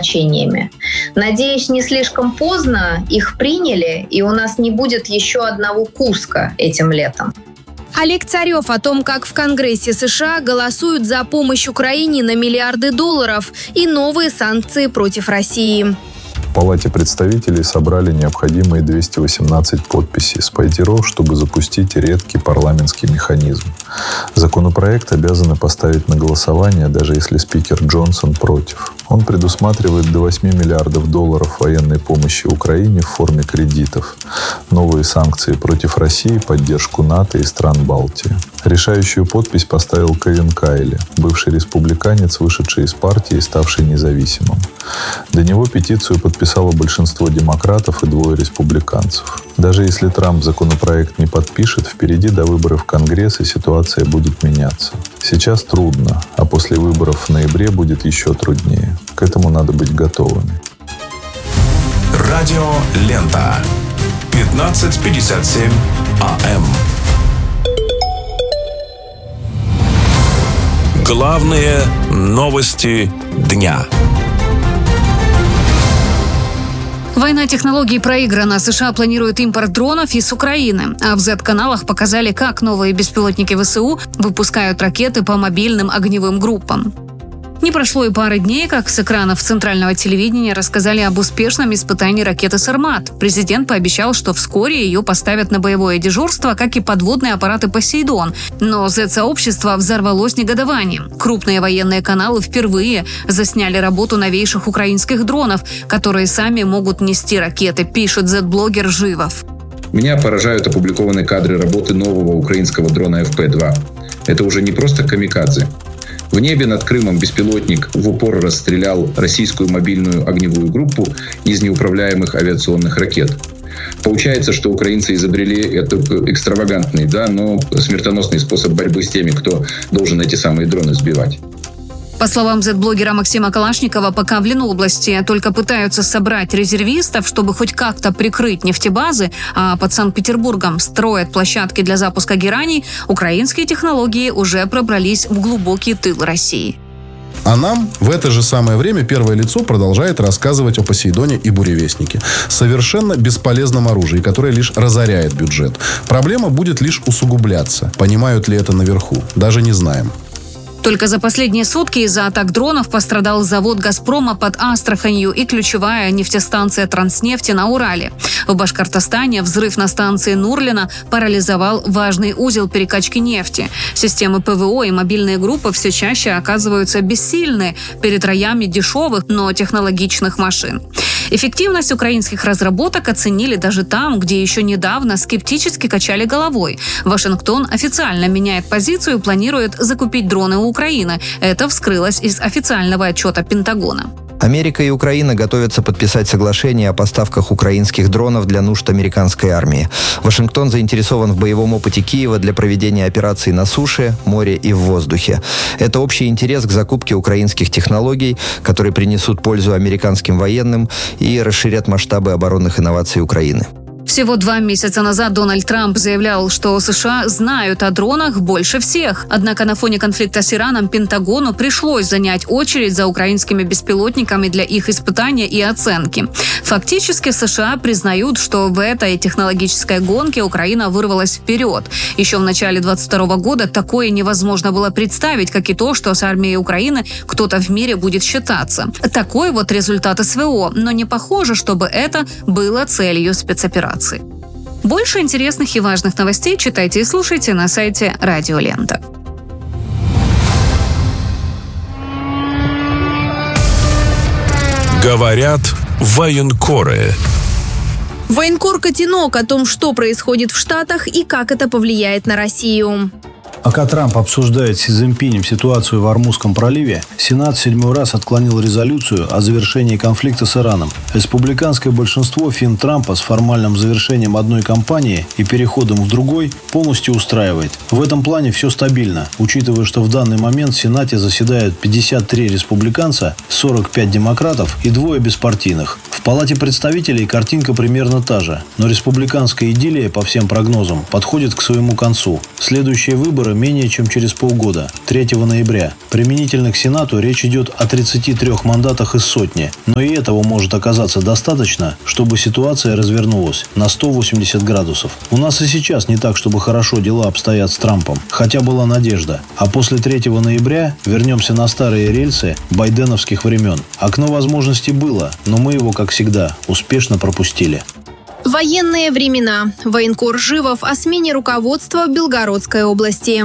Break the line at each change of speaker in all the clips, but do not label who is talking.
назначениями. Надеюсь, не слишком поздно их приняли, и у нас не будет еще одного Куска этим летом.
Олег Царев о том, как в Конгрессе США голосуют за помощь Украине на миллиарды долларов и новые санкции против России.
В Палате представителей собрали необходимые 218 подписей с пайдеров, чтобы запустить редкий парламентский механизм. Законопроект обязаны поставить на голосование, даже если спикер Джонсон против. Он предусматривает до 8 миллиардов долларов военной помощи Украине в форме кредитов, новые санкции против России, поддержку НАТО и стран Балтии. Решающую подпись поставил Кевин Кайли, бывший республиканец, вышедший из партии и ставший независимым. До него петицию подписало большинство демократов и 2 республиканцев. Даже если Трамп законопроект не подпишет, впереди до выборов в Конгресс и ситуация будет меняться. Сейчас трудно, а после выборов в ноябре будет еще труднее. К этому надо быть готовыми.
Радио Лента. 15:57 АМ. Главные новости дня.
Война технологий проиграна. США планируют импорт дронов из Украины. А в Z-каналах показали, как новые беспилотники ВСУ выпускают ракеты по мобильным огневым группам. Не прошло и пары дней, как с экранов центрального телевидения рассказали об успешном испытании ракеты «Сармат». Президент пообещал, что вскоре ее поставят на боевое дежурство, как и подводные аппараты «Посейдон». Но Z-сообщество взорвалось негодованием. Крупные военные каналы впервые засняли работу новейших украинских дронов, которые сами могут нести ракеты, пишет Z-блогер Живов.
Меня поражают опубликованные кадры работы нового украинского дрона ФП-2. Это уже не просто камикадзе. В небе над Крымом беспилотник в упор расстрелял российскую мобильную огневую группу из неуправляемых авиационных ракет. Получается, что украинцы изобрели этот экстравагантный, но смертоносный способ борьбы с теми, кто должен эти самые дроны сбивать.
По словам Z-блогера Максима Калашникова, пока в Ленобласти только пытаются собрать резервистов, чтобы хоть как-то прикрыть нефтебазы, а под Санкт-Петербургом строят площадки для запуска гераний, украинские технологии уже пробрались в глубокий тыл России.
А нам в это же самое время первое лицо продолжает рассказывать о «Посейдоне» и «Буревестнике». Совершенно бесполезном оружии, которое лишь разоряет бюджет. Проблема будет лишь усугубляться. Понимают ли это наверху? Даже не знаем.
Только за последние сутки из-за атак дронов пострадал завод «Газпрома» под Астраханью и ключевая нефтестанция «Транснефти» на Урале. В Башкортостане взрыв на станции Нурлино парализовал важный узел перекачки нефти. Системы ПВО и мобильные группы все чаще оказываются бессильны перед роями дешевых, но технологичных машин. Эффективность украинских разработок оценили даже там, где еще недавно скептически качали головой. Вашингтон официально меняет позицию и планирует закупить дроны у Украины. Это вскрылось из официального отчета Пентагона.
Америка и Украина готовятся подписать соглашение о поставках украинских дронов для нужд американской армии. Вашингтон заинтересован в боевом опыте Киева для проведения операций на суше, море и в воздухе. Это общий интерес к закупке украинских технологий, которые принесут пользу американским военным и расширят масштабы оборонных инноваций Украины.
Всего 2 месяца назад Дональд Трамп заявлял, что США знают о дронах больше всех. Однако на фоне конфликта с Ираном Пентагону пришлось занять очередь за украинскими беспилотниками для их испытания и оценки. Фактически США признают, что в этой технологической гонке Украина вырвалась вперед. Еще в начале 2022 года такое невозможно было представить, как и то, что с армией Украины кто-то в мире будет считаться. Такой вот результат СВО, но не похоже, чтобы это было целью спецоперации. Больше интересных и важных новостей читайте и слушайте на сайте Радио Лента.
Говорят военкоры.
Военкор Котенок о том, что происходит в Штатах и как это повлияет на Россию.
Пока Трамп обсуждает с Си Цзиньпинем ситуацию в Ормузском проливе, Сенат в 7-й раз отклонил резолюцию о завершении конфликта с Ираном. Республиканское большинство фин Трампа с формальным завершением одной кампании и переходом в другой полностью устраивает. В этом плане все стабильно, учитывая, что в данный момент в Сенате заседают 53 республиканца, 45 демократов и 2 беспартийных. В Палате представителей картинка примерно та же, но республиканская идиллия, по всем прогнозам, подходит к своему концу. Следующие выборы менее чем через полгода, 3 ноября. Применительно к Сенату речь идет о 33 мандатах из сотни. Но и этого может оказаться достаточно, чтобы ситуация развернулась на 180 градусов. У нас и сейчас не так, чтобы хорошо дела обстоят с Трампом. Хотя была надежда. А после 3 ноября вернемся на старые рельсы байденовских времен. Окно возможностей было, но мы его, как всегда, успешно пропустили.
Военные времена. Военкор Живов о смене руководства в Белгородской области.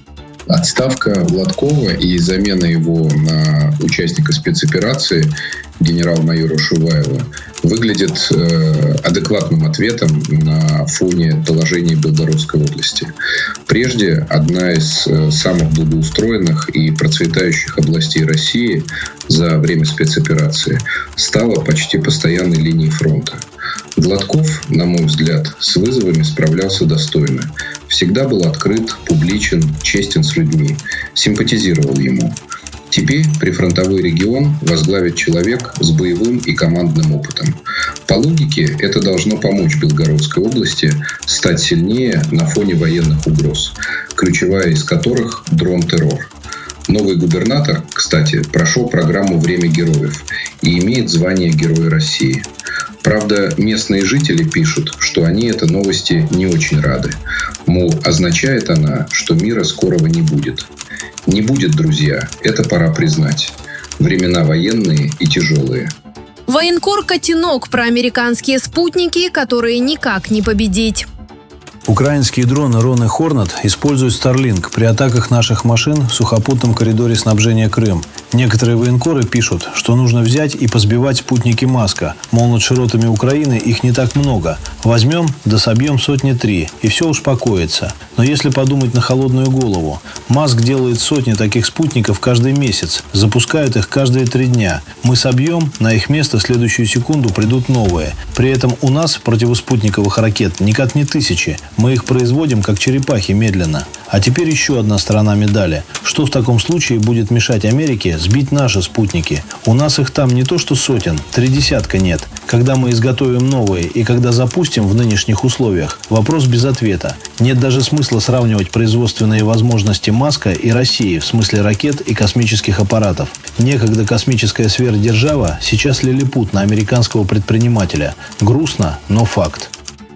Отставка Гладкова и замена его на участника спецоперации генерал-майора Шуваева выглядит адекватным ответом на фоне доложений Белгородской области. Прежде одна из самых благоустроенных и процветающих областей России за время спецоперации стала почти постоянной линией фронта. Гладков, на мой взгляд, с вызовами справлялся достойно. Всегда был открыт, публичен, честен с людьми, симпатизировал ему. Теперь прифронтовой регион возглавит человек с боевым и командным опытом. По логике, это должно помочь Белгородской области стать сильнее на фоне военных угроз, ключевая из которых – дрон-террор. Новый губернатор, кстати, прошел программу «Время героев» и имеет звание Героя России. Правда, местные жители пишут, что они этой новости не очень рады. Мол, означает она, что мира скорого не будет. Не будет, друзья, это пора признать. Времена военные и тяжелые.
Военкор Котенок про американские спутники, которые никак не победить.
Украинские дроны «Рон» и «Хорнет» используют Starlink при атаках наших машин в сухопутном коридоре снабжения Крым. Некоторые военкоры пишут, что нужно взять и позбивать спутники Маска. Мол, над широтами Украины их не так много. Возьмем, да собьем 103, и все успокоится. Но если подумать на холодную голову, Маск делает сотни таких спутников каждый месяц, запускает их каждые 3 дня. Мы собьем, на их место в следующую секунду придут новые. При этом у нас противоспутниковых ракет никак не тысячи. Мы их производим, как черепахи, медленно. А теперь еще одна сторона медали. Что в таком случае будет мешать Америке сбить наши спутники? У нас их там не то что сотен, 30 нет. Когда мы изготовим новые и когда запустим в нынешних условиях, вопрос без ответа. Нет даже смысла сравнивать производственные возможности Маска и России в смысле ракет и космических аппаратов. Некогда космическая сверхдержава, сейчас лилипут на американского предпринимателя. Грустно, но факт.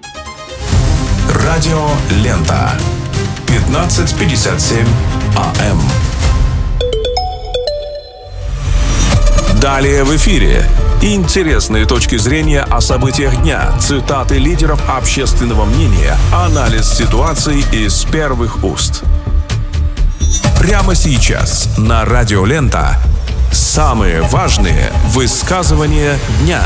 Радио Лента. 15:57 АМ. Далее в эфире. Интересные точки зрения о событиях дня, цитаты лидеров общественного мнения, анализ ситуации из первых уст. Прямо сейчас на Радио Лента самые важные высказывания дня.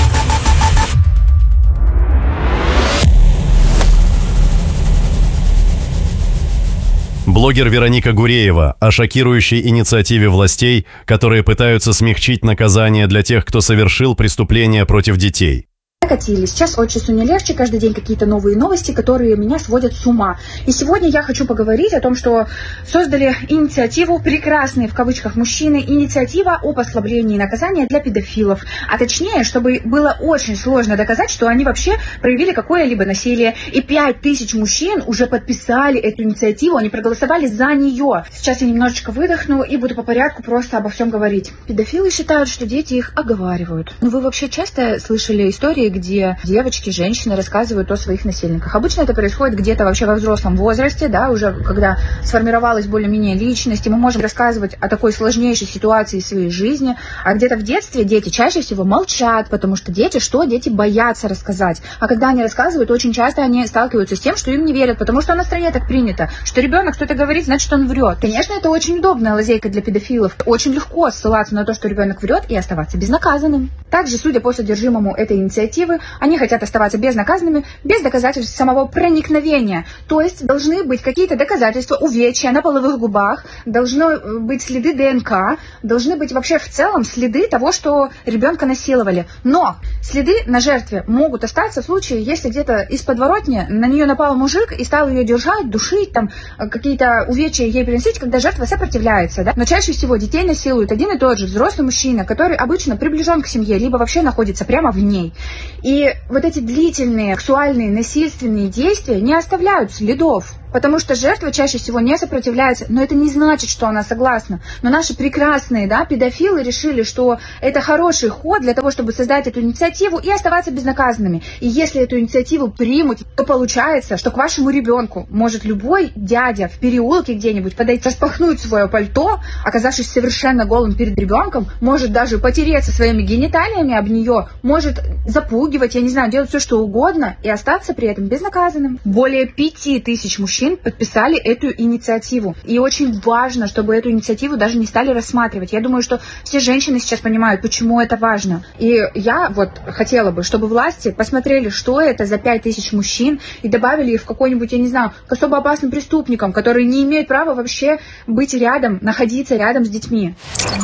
Блогер Вероника Гуреева о шокирующей инициативе властей, которые пытаются смягчить наказание для тех, кто совершил преступления против детей.
Катили. Сейчас от часу не легче, каждый день какие-то новые новости, которые меня сводят с ума. И сегодня я хочу поговорить о том, что создали инициативу «Прекрасные» в кавычках мужчины, инициатива об ослаблении наказания для педофилов. А точнее, чтобы было очень сложно доказать, что они вообще проявили какое-либо насилие. И 5000 мужчин уже подписали эту инициативу, они проголосовали за нее. Сейчас я немножечко выдохну и буду по порядку просто обо всем говорить. Педофилы считают, что дети их оговаривают. Но вы вообще часто слышали истории, где девочки, женщины рассказывают о своих насильниках? Обычно это происходит где-то вообще во взрослом возрасте, да, уже когда сформировалась более-менее личность, и мы можем рассказывать о такой сложнейшей ситуации в своей жизни, а где-то в детстве дети чаще всего молчат, потому что дети боятся рассказать. А когда они рассказывают, очень часто они сталкиваются с тем, что им не верят, потому что на стране так принято, что ребенок что-то говорит, значит он врет. Конечно, это очень удобная лазейка для педофилов. Очень легко ссылаться на то, что ребенок врет, и оставаться безнаказанным. Также, судя по содержимому этой инициативы, они хотят оставаться безнаказанными, без доказательств самого проникновения. То есть должны быть какие-то доказательства увечья на половых губах, должны быть следы ДНК, должны быть вообще в целом следы того, что ребенка насиловали. Но следы на жертве могут остаться в случае, если где-то из подворотни на нее напал мужик и стал ее держать, душить, там какие-то увечья ей приносить, когда жертва сопротивляется. Да? Но чаще всего детей насилует один и тот же взрослый мужчина, который обычно приближен к семье, либо вообще находится прямо в ней. И вот эти длительные сексуальные насильственные действия не оставляют следов. потому что жертва чаще всего не сопротивляется, но это не значит, что она согласна. Но наши прекрасные, педофилы решили, что это хороший ход для того, чтобы создать эту инициативу и оставаться безнаказанными. И если эту инициативу примут, то получается, что к вашему ребенку может любой дядя в переулке где-нибудь подойти, распахнуть свое пальто, оказавшись совершенно голым перед ребенком, может даже потереться своими гениталиями об нее, может запугивать, делать все, что угодно и остаться при этом безнаказанным. Более 5000 мужчин подписали эту инициативу. И очень важно, чтобы эту инициативу даже не стали рассматривать. Я думаю, что все женщины сейчас понимают, почему это важно. И я хотела бы, чтобы власти посмотрели, что это за 5000 мужчин, и добавили их в какой-нибудь, к особо опасным преступникам, которые не имеют права вообще быть рядом, находиться рядом с детьми.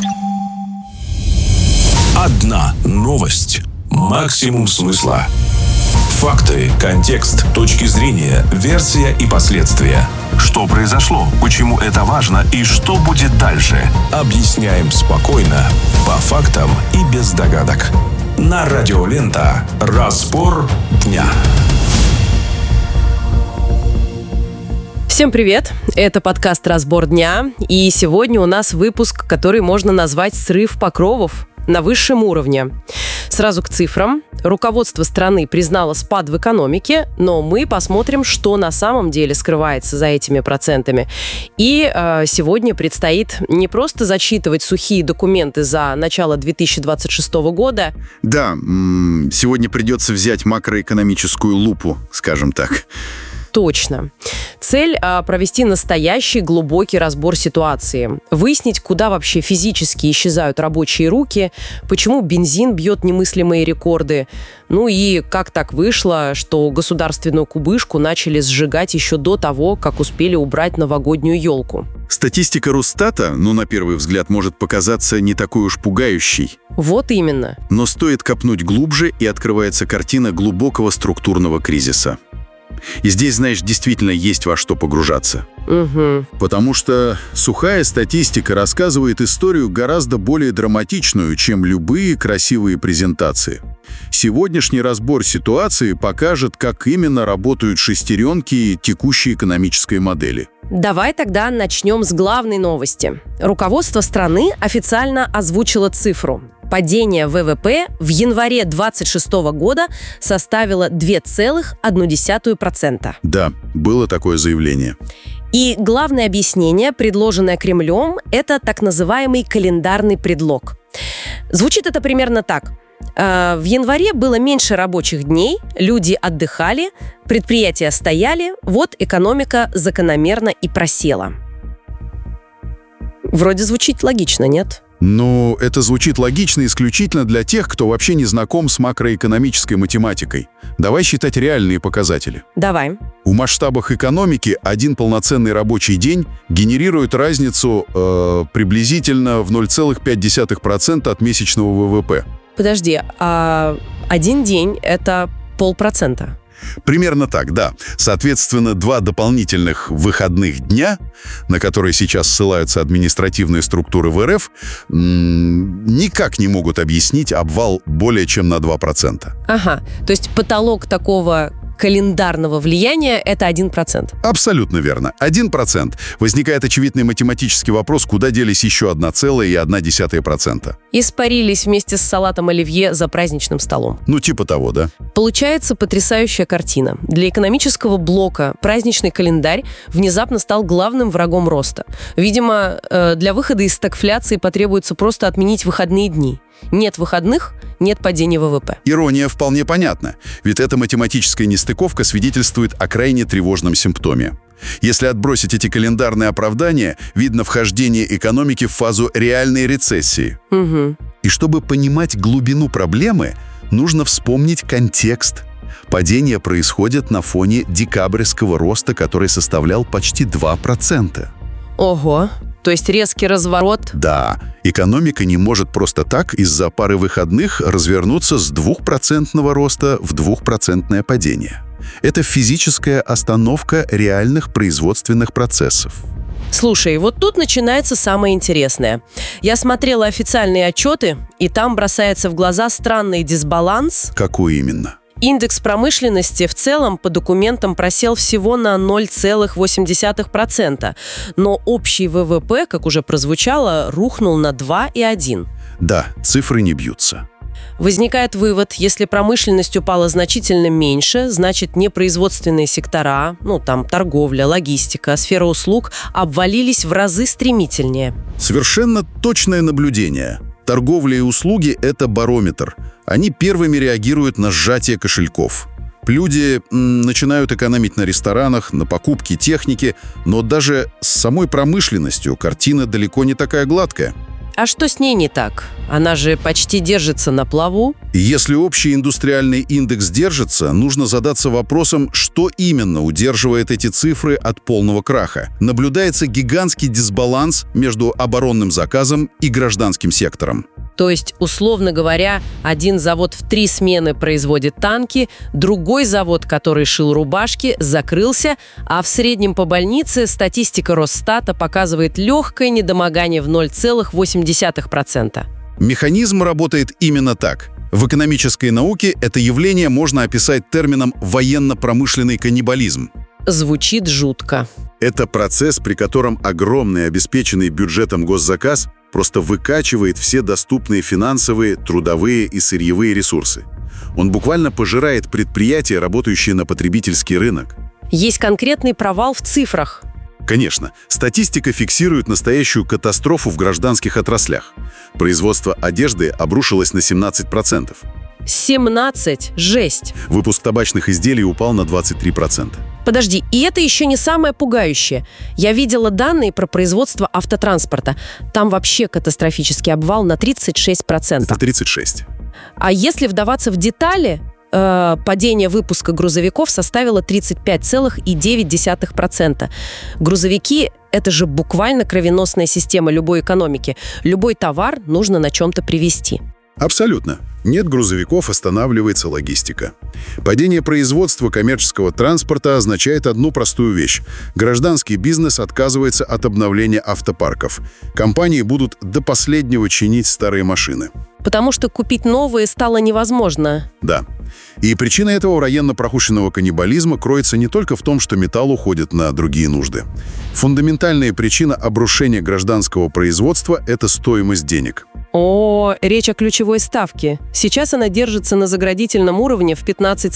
Одна новость. Максимум смысла. Факты, контекст, точки зрения, версия и последствия. Что произошло, почему это важно и что будет дальше. Объясняем спокойно, по фактам и без догадок. На Радио Лента. Разбор дня.
Всем привет! Это подкаст «Разбор дня», и сегодня у нас выпуск, который можно назвать «Срыв покровов» на высшем уровне. Сразу к цифрам. Руководство страны признало спад в экономике, но мы посмотрим, что на самом деле скрывается за этими процентами. И сегодня предстоит не просто зачитывать сухие документы за начало 2026 года.
Да, сегодня придется взять макроэкономическую лупу, скажем так.
Точно. Цель – провести настоящий глубокий разбор ситуации. Выяснить, куда вообще физически исчезают рабочие руки, почему бензин бьет немыслимые рекорды. Ну и как так вышло, что государственную кубышку начали сжигать еще до того, как успели убрать новогоднюю елку.
Статистика Росстата, на первый взгляд, может показаться не такой уж пугающей.
Вот именно.
Но стоит копнуть глубже, и открывается картина глубокого структурного кризиса. И здесь, действительно есть во что погружаться.
Угу.
Потому что сухая статистика рассказывает историю гораздо более драматичную, чем любые красивые презентации. Сегодняшний разбор ситуации покажет, как именно работают шестеренки текущей экономической модели.
Давай тогда начнем с главной новости. Руководство страны официально озвучило цифру. Падение ВВП в январе 2026 года составило 2,1%.
Да, было такое заявление.
И главное объяснение, предложенное Кремлем, это так называемый календарный предлог. Звучит это примерно так. В январе было меньше рабочих дней, люди отдыхали, предприятия стояли, вот экономика закономерно и просела. Вроде звучит логично, нет?
Это звучит логично исключительно для тех, кто вообще не знаком с макроэкономической математикой. Давай считать реальные показатели.
Давай.
В масштабах экономики один полноценный рабочий день генерирует разницу приблизительно в 0,5% от месячного ВВП.
Подожди, а один день – это 0,5%?
Примерно так, да. Соответственно, 2 дополнительных выходных дня, на которые сейчас ссылаются административные структуры в РФ, никак не могут объяснить обвал более чем на 2%.
Ага, то есть потолок такого календарного влияния – это 1%.
Абсолютно верно. 1%. Возникает очевидный математический вопрос, куда делись еще 1,1%.
Испарились вместе с салатом оливье за праздничным столом.
Типа того, да.
Получается потрясающая картина. Для экономического блока праздничный календарь внезапно стал главным врагом роста. Видимо, для выхода из стагфляции потребуется просто отменить выходные дни. Нет выходных – нет падения ВВП.
Ирония вполне понятна, ведь эта математическая нестыковка свидетельствует о крайне тревожном симптоме. Если отбросить эти календарные оправдания, видно вхождение экономики в фазу реальной рецессии.
Угу.
И чтобы понимать глубину проблемы, нужно вспомнить контекст. Падение происходит на фоне декабрьского роста, который составлял почти 2%.
Ого! То есть резкий разворот?
Да. Экономика не может просто так из-за пары выходных развернуться с 2% роста в 2% падение. Это физическая остановка реальных производственных процессов.
Слушай, вот тут начинается самое интересное. Я смотрела официальные отчеты, и там бросается в глаза странный дисбаланс.
Какой именно?
Индекс промышленности в целом по документам просел всего на 0,8%, но общий ВВП, как уже прозвучало, рухнул на 2,1%.
Да, цифры не бьются.
Возникает вывод, если промышленность упала значительно меньше, значит непроизводственные сектора, торговля, логистика, сфера услуг обвалились в разы стремительнее.
Совершенно точное наблюдение. Торговля и услуги – это барометр. Они первыми реагируют на сжатие кошельков. Люди начинают экономить на ресторанах, на покупке техники, но даже с самой промышленностью картина далеко не такая гладкая.
А что с ней не так? Она же почти держится на плаву.
Если общий индустриальный индекс держится, нужно задаться вопросом, что именно удерживает эти цифры от полного краха. Наблюдается гигантский дисбаланс между оборонным заказом и гражданским сектором.
То есть, условно говоря, один завод в 3 смены производит танки, другой завод, который шил рубашки, закрылся, а в среднем по больнице статистика Росстата показывает легкое недомогание в 0,8%.
Механизм работает именно так. В экономической науке это явление можно описать термином «военно-промышленный каннибализм».
Звучит жутко.
Это процесс, при котором огромный обеспеченный бюджетом госзаказ просто выкачивает все доступные финансовые, трудовые и сырьевые ресурсы. Он буквально пожирает предприятия, работающие на потребительский рынок.
Есть конкретный провал в цифрах.
Конечно, статистика фиксирует настоящую катастрофу в гражданских отраслях. Производство одежды обрушилось на 17%.
17? Жесть!
Выпуск табачных изделий упал на 23%.
Подожди, и это еще не самое пугающее. Я видела данные про производство автотранспорта. Там вообще катастрофический обвал на 36%.
Это 36%.
А если вдаваться в детали, падение выпуска грузовиков составило 35,9%. Грузовики – это же буквально кровеносная система любой экономики. Любой товар нужно на чем-то привезти.
Абсолютно. Нет грузовиков, останавливается логистика. Падение производства коммерческого транспорта означает одну простую вещь. Гражданский бизнес отказывается от обновления автопарков. Компании будут до последнего чинить старые машины.
Потому что купить новые стало невозможно.
Да. И причина этого военно-промышленного каннибализма кроется не только в том, что металл уходит на другие нужды. Фундаментальная причина обрушения гражданского производства – это стоимость денег.
Речь о ключевой ставке. Сейчас она держится на заградительном уровне в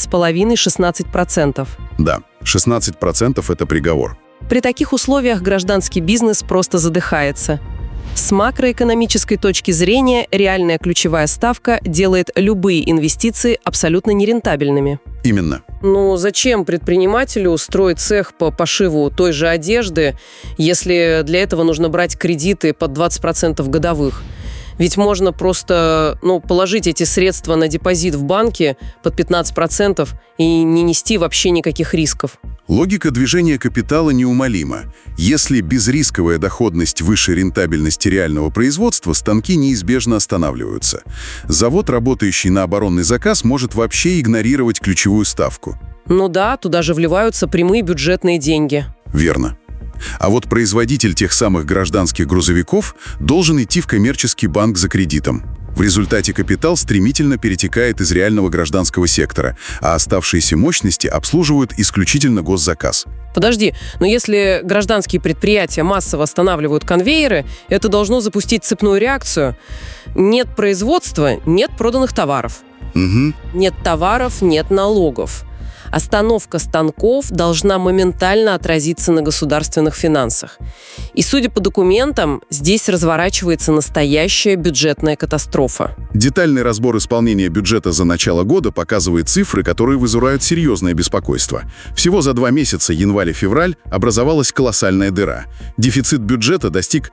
15,5–16%.
Да, 16% – это приговор.
При таких условиях гражданский бизнес просто задыхается. С макроэкономической точки зрения реальная ключевая ставка делает любые инвестиции абсолютно нерентабельными.
Именно.
Зачем предпринимателю строить цех по пошиву той же одежды, если для этого нужно брать кредиты под 20% годовых? Ведь можно просто положить эти средства на депозит в банке под 15% и не нести вообще никаких рисков.
Логика движения капитала неумолима. Если безрисковая доходность выше рентабельности реального производства, станки неизбежно останавливаются. Завод, работающий на оборонный заказ, может вообще игнорировать ключевую ставку.
Да, туда же вливаются прямые бюджетные деньги.
Верно. А вот производитель тех самых гражданских грузовиков должен идти в коммерческий банк за кредитом. В результате капитал стремительно перетекает из реального гражданского сектора, а оставшиеся мощности обслуживают исключительно госзаказ.
Подожди, но если гражданские предприятия массово останавливают конвейеры, это должно запустить цепную реакцию. Нет производства – нет проданных товаров.
Угу.
Нет товаров – нет налогов. Остановка станков должна моментально отразиться на государственных финансах. И, судя по документам, здесь разворачивается настоящая бюджетная катастрофа.
Детальный разбор исполнения бюджета за начало года показывает цифры, которые вызывают серьезное беспокойство. Всего за 2 месяца, январь и февраль, образовалась колоссальная дыра. Дефицит бюджета достиг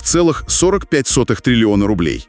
3,45 триллиона рублей.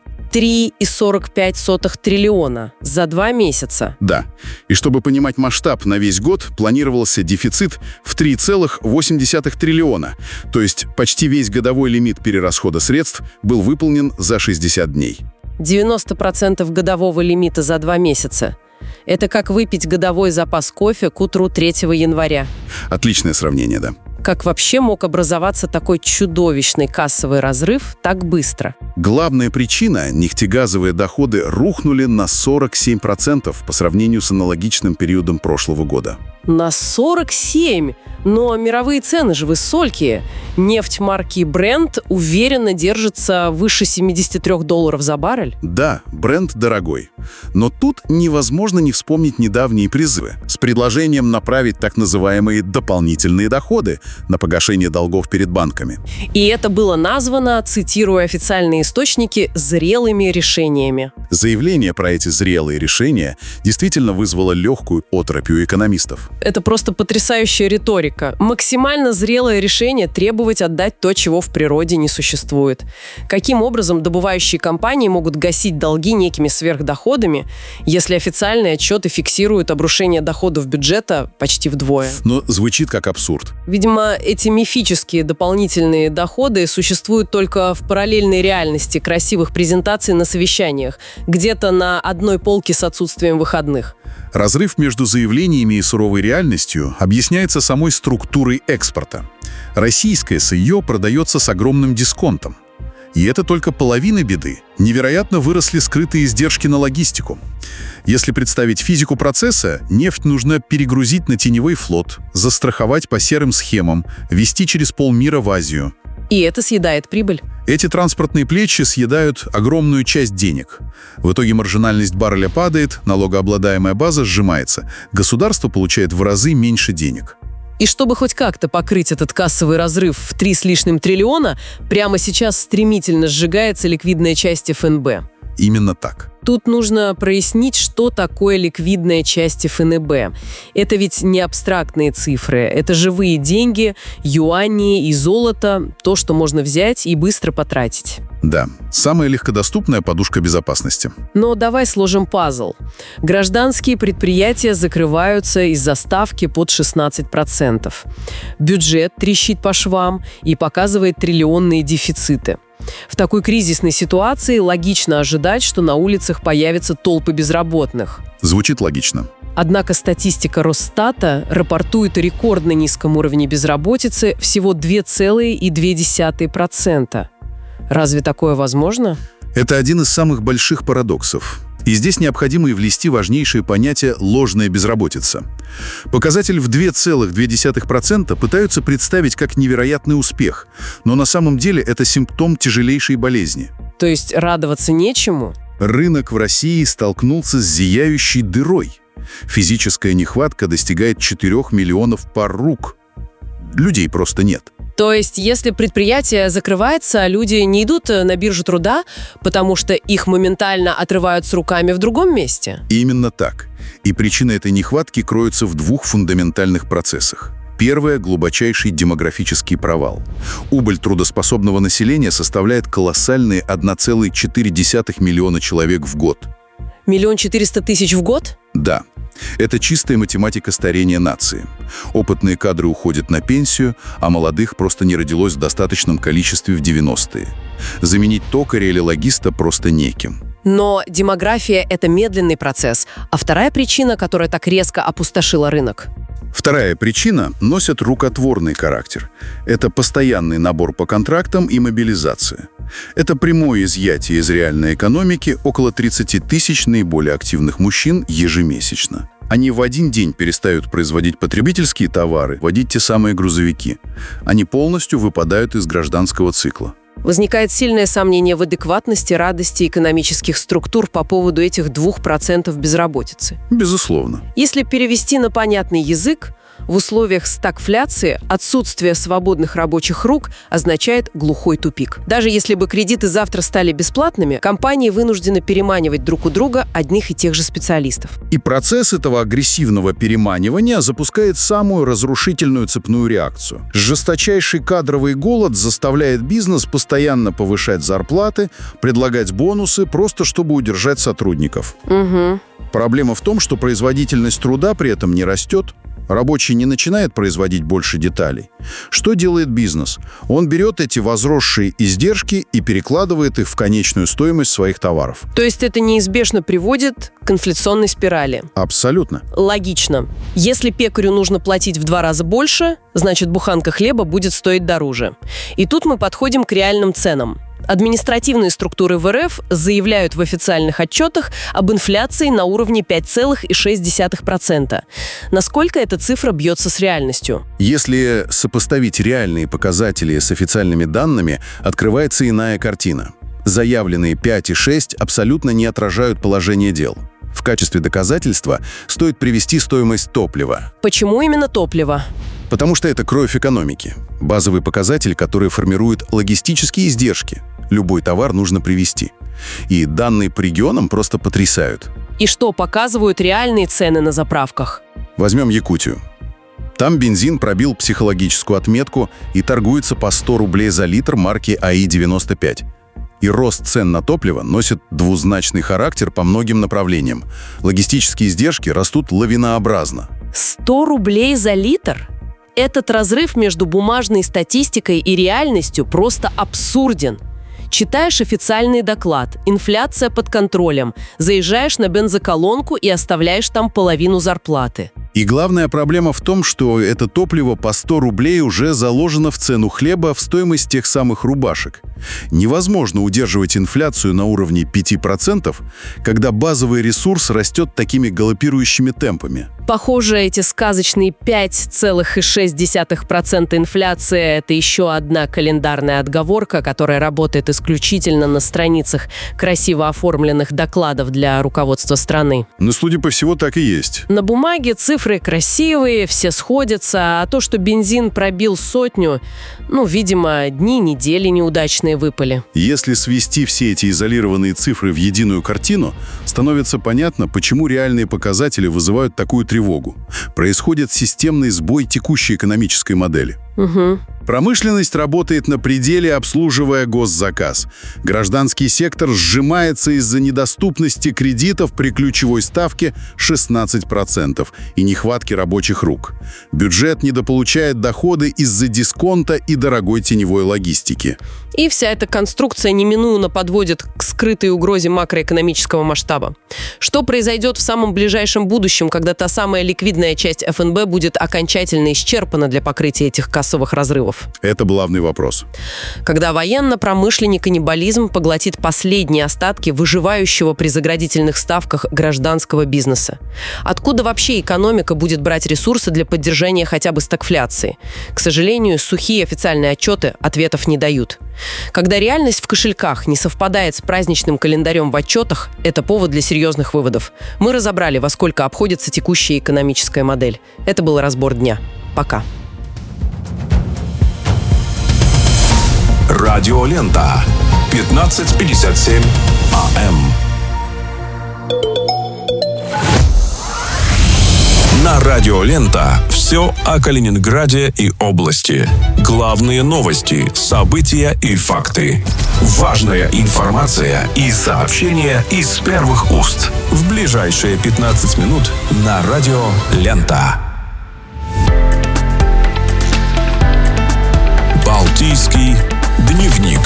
3,45 триллиона за 2 месяца.
Да. И чтобы понимать масштаб, на весь год планировался дефицит в 3,8 триллиона. То есть почти весь годовой лимит перерасхода средств был выполнен за 60 дней.
90% годового лимита за 2 месяца. Это как выпить годовой запас кофе к утру 3 января.
Отличное сравнение, да.
Как вообще мог образоваться такой чудовищный кассовый разрыв так быстро?
Главная причина – нефтегазовые доходы рухнули на 47% по сравнению с аналогичным периодом прошлого года.
На 47%? Но мировые цены же высокие. Нефть марки Brent уверенно держится выше $73 за баррель.
Да, Brent дорогой. Но тут невозможно не вспомнить недавние призывы с предложением направить так называемые дополнительные доходы на погашение долгов перед банками.
И это было названо, цитируя официальные источники, зрелыми решениями.
Заявление про эти зрелые решения действительно вызвало легкую оторопь у экономистов.
Это просто потрясающая риторика. Максимально зрелое решение требовать отдать то, чего в природе не существует. Каким образом добывающие компании могут гасить долги некими сверхдоходами, если официальные отчеты фиксируют обрушение доходов бюджета почти вдвое?
Но звучит как абсурд.
Видимо, эти мифические дополнительные доходы существуют только в параллельной реальности красивых презентаций на совещаниях, где-то на одной полке с отсутствием выходных.
Разрыв между заявлениями и суровой реальностью объясняется самой структурой экспорта. Российское сырье продается с огромным дисконтом. И это только половина беды. Невероятно выросли скрытые издержки на логистику. Если представить физику процесса, нефть нужно перегрузить на теневой флот, застраховать по серым схемам, везти через полмира в Азию.
И это съедает прибыль.
Эти транспортные плечи съедают огромную часть денег. В итоге маржинальность барреля падает, налогооблагаемая база сжимается. Государство получает в разы меньше денег.
И чтобы хоть как-то покрыть этот кассовый разрыв в 3 с лишним триллиона, прямо сейчас стремительно сжигается ликвидная часть ФНБ.
Именно так.
Тут нужно прояснить, что такое ликвидная часть ФНБ. Это ведь не абстрактные цифры, это живые деньги, юани и золото, то, что можно взять и быстро потратить.
Да, самая легкодоступная подушка безопасности.
Но давай сложим пазл. Гражданские предприятия закрываются из-за ставки под 16%. Бюджет трещит по швам и показывает триллионные дефициты. В такой кризисной ситуации логично ожидать, что на улицах появятся толпы безработных.
Звучит логично.
Однако статистика Росстата рапортует о рекордно низком уровне безработицы всего 2,2%. Разве такое возможно?
Это один из самых больших парадоксов. И здесь необходимо и влезти важнейшее понятие «ложная безработица». Показатель в 2,2% пытаются представить как невероятный успех, но на самом деле это симптом тяжелейшей болезни.
То есть радоваться нечему?
Рынок в России столкнулся с зияющей дырой. Физическая нехватка достигает 4 миллионов пар рук. Людей просто нет.
То есть, если предприятие закрывается, люди не идут на биржу труда, потому что их моментально отрывают с руками в другом месте?
Именно так. И причина этой нехватки кроется в 2 фундаментальных процессах. Первое – глубочайший демографический провал. Убыль трудоспособного населения составляет колоссальные 1,4 миллиона человек в год.
1 400 000 в год?
Да. Это чистая математика старения нации. Опытные кадры уходят на пенсию, а молодых просто не родилось в достаточном количестве в 90-е. Заменить токаря или логиста просто неким.
Но демография – это медленный процесс. А вторая причина, которая так резко опустошила рынок?
Вторая причина носит рукотворный характер. Это постоянный набор по контрактам и мобилизация. Это прямое изъятие из реальной экономики около 30 000 наиболее активных мужчин ежемесячно. Они в один день перестают производить потребительские товары, водить те самые грузовики. Они полностью выпадают из гражданского цикла.
Возникает сильное сомнение в адекватности, радости экономических структур по поводу этих 2% безработицы.
Безусловно.
Если перевести на понятный язык, в условиях стагфляции отсутствие свободных рабочих рук означает глухой тупик. Даже если бы кредиты завтра стали бесплатными, компании вынуждены переманивать друг у друга одних и тех же специалистов.
И процесс этого агрессивного переманивания запускает самую разрушительную цепную реакцию. Жесточайший кадровый голод заставляет бизнес постоянно повышать зарплаты, предлагать бонусы, просто чтобы удержать сотрудников.
Угу.
Проблема в том, что производительность труда при этом не растет. Рабочий не начинает производить больше деталей. Что делает бизнес? Он берет эти возросшие издержки и перекладывает их в конечную стоимость своих товаров.
То есть это неизбежно приводит к инфляционной спирали?
Абсолютно.
Логично. Если пекарю нужно платить в 2 раза больше, значит, буханка хлеба будет стоить дороже. И тут мы подходим к реальным ценам. Административные структуры в РФ заявляют в официальных отчетах об инфляции на уровне 5,6%. Насколько эта цифра бьется с реальностью?
Если сопоставить реальные показатели с официальными данными, открывается иная картина. Заявленные 5 и 6 абсолютно не отражают положение дел. В качестве доказательства стоит привести стоимость топлива.
Почему именно топливо?
Потому что это кровь экономики. Базовый показатель, который формирует логистические издержки. Любой товар нужно привезти. И данные по регионам просто потрясают.
И что показывают реальные цены на заправках?
Возьмем Якутию. Там бензин пробил психологическую отметку и торгуется по 100 рублей за литр марки АИ-95. И рост цен на топливо носит двузначный характер по многим направлениям. Логистические издержки растут лавинообразно.
100 рублей за литр? Этот разрыв между бумажной статистикой и реальностью просто абсурден. Читаешь официальный доклад, инфляция под контролем, заезжаешь на бензоколонку и оставляешь там половину зарплаты.
И главная проблема в том, что это топливо по 100 рублей уже заложено в цену хлеба, в стоимость тех самых рубашек. Невозможно удерживать инфляцию на уровне 5%, когда базовый ресурс растет такими галопирующими темпами.
Похоже, эти сказочные 5,6% инфляции – это еще одна календарная отговорка, которая работает исключительно на страницах красиво оформленных докладов для руководства страны.
Но, судя по всему, так и есть.
На бумаге цифры красивые, все сходятся, а то, что бензин пробил 100, видимо, дни, недели неудачные выпали.
Если свести все эти изолированные цифры в единую картину, становится понятно, почему реальные показатели вызывают такую тревогу. Происходит системный сбой текущей экономической модели.
Угу.
Промышленность работает на пределе, обслуживая госзаказ. Гражданский сектор сжимается из-за недоступности кредитов при ключевой ставке 16% и нехватки рабочих рук. Бюджет недополучает доходы из-за дисконта и дорогой теневой логистики.
И вся эта конструкция неминуемо подводит к скрытой угрозе макроэкономического масштаба. Что произойдет в самом ближайшем будущем, когда та самая ликвидная часть ФНБ будет окончательно исчерпана для покрытия этих кассовых разрывов?
Это главный вопрос.
Когда военно-промышленный каннибализм поглотит последние остатки выживающего при заградительных ставках гражданского бизнеса. Откуда вообще экономика будет брать ресурсы для поддержания хотя бы стагфляции? К сожалению, сухие официальные отчеты ответов не дают. Когда реальность в кошельках не совпадает с праздничным календарем в отчетах, это повод для серьезных выводов. Мы разобрали, во сколько обходится текущая экономическая модель. Это был разбор дня. Пока.
Радиолента. 15:57 АМ. На Радиолента все о Калининграде и области. Главные новости, события и факты. Важная информация и сообщения из первых уст. В ближайшие 15 минут на Радиолента. Балтийский дневник.